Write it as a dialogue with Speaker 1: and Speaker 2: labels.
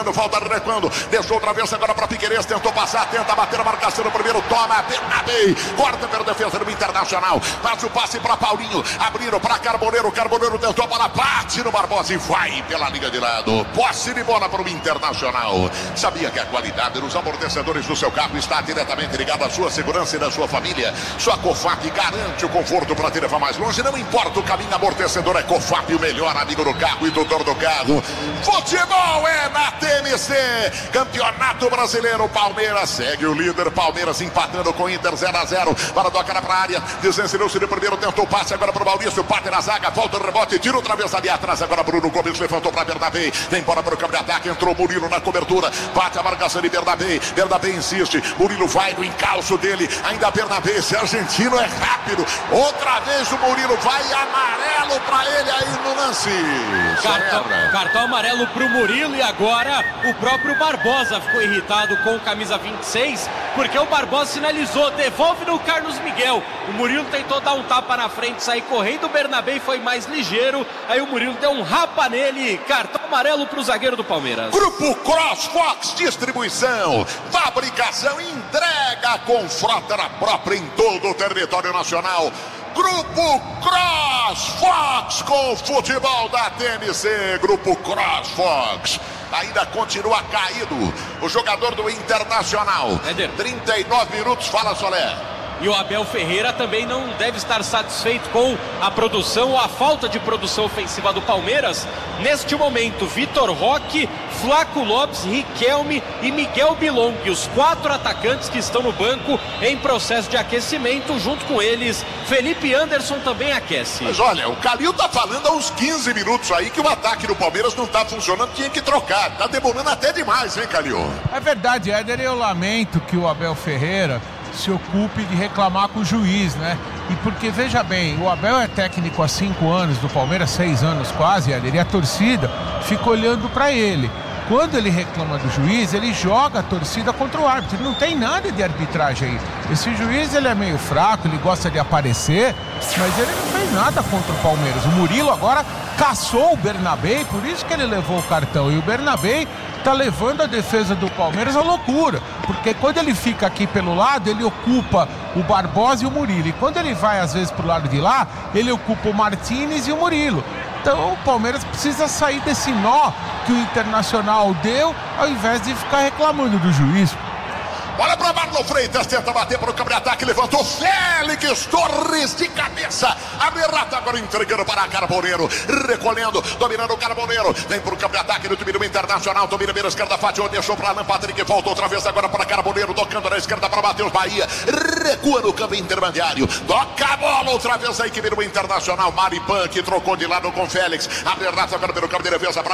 Speaker 1: Falta recuando, deixou outra vez agora para Piquerez, tentou passar, tenta bater a marcação no primeiro, toma, Bernabé, corta pela defesa do Internacional, faz o passe para Paulinho, abriram para Carboneiro, Carboneiro tentou a bola, bate no Barbosa e vai pela linha de lado, posse de bola para o Internacional. Sabia que a qualidade dos amortecedores do seu carro está diretamente ligada à sua segurança e da sua família? Sua Cofap garante o conforto para te levar mais longe, não importa o caminho, amortecedor é Cofap, o melhor amigo do carro e tutor do carro. Futebol é na TMC, Campeonato Brasileiro. Palmeiras segue o líder, Palmeiras empatando com o Inter 0-0, para tocar para a área, desensinou-se de primeiro, tentou o passe agora para o Maurício, bate na zaga, volta o rebote, tira outra vez ali atrás, agora Bruno Gomes levantou para Bernabé, vem embora para o campo de ataque, entrou Murilo na cobertura, bate a marcação de Bernabé, Bernabé insiste, Murilo vai no encalço dele, ainda Bernabé, esse argentino é rápido, outra vez o Murilo vai, amarelo para ele aí no lance.
Speaker 2: Cartão amarelo para o Murilo e agora o próprio Barbosa ficou irritado com o camisa 26, porque o Barbosa sinalizou, devolve no Carlos Miguel. O Murilo tentou dar um tapa na frente, sair correndo, o Bernabé foi mais ligeiro, aí o Murilo deu um rapa nele, cartão amarelo para o zagueiro do Palmeiras.
Speaker 1: Grupo CrossFox, distribuição, fabricação, entrega com frota na própria em todo o território nacional. Grupo CrossFox com o futebol da TMC. Grupo CrossFox ainda continua caído o jogador do Internacional. 39 minutos, fala Solé.
Speaker 2: E o Abel Ferreira também não deve estar satisfeito com a produção ou a falta de produção ofensiva do Palmeiras. Neste momento, Vitor Roque, Flaco Lopes, Riquelme e Miguel Bilong, os 4 atacantes que estão no banco em processo de aquecimento. Junto com eles, Felipe Anderson também aquece.
Speaker 1: Mas olha, o Calil tá falando há uns 15 minutos aí que o ataque do Palmeiras não tá funcionando, tinha que trocar. Tá demorando até demais, hein, Calil?
Speaker 3: É verdade, Éder, eu lamento que o Abel Ferreira se ocupe de reclamar com o juiz, né? E porque, veja bem, o Abel é técnico há 5 anos do Palmeiras, 6 anos quase, e a torcida fica olhando para ele. Quando ele reclama do juiz, ele joga a torcida contra o árbitro. Não tem nada de arbitragem aí. Esse juiz, ele é meio fraco, ele gosta de aparecer, mas ele não fez nada contra o Palmeiras. O Murilo agora caçou o Bernabé, por isso que ele levou o cartão. E o Bernabé tá levando a defesa do Palmeiras à loucura, porque quando ele fica aqui pelo lado, ele ocupa o Barbosa e o Murilo, e quando ele vai às vezes pro lado de lá, ele ocupa o Martínez e o Murilo. Então o Palmeiras precisa sair desse nó que o Internacional deu, ao invés de ficar reclamando do juiz.
Speaker 1: Bola para Marlon Freitas, tenta bater para o campo de ataque, levantou Félix Torres de cabeça, aberrata agora entregando para Carboneiro, recolhendo, dominando o Carboneiro, vem para o campo de ataque do time do Internacional, domina pela esquerda, Fátio, deixou para Alan Patrick, volta outra vez agora para Carboneiro, tocando na esquerda para Matheus Bahia, recua no campo intermediário, toca a bola outra vez a equipe do Internacional, Maripan que trocou de lado com Félix, aberrata agora pelo campo de defesa para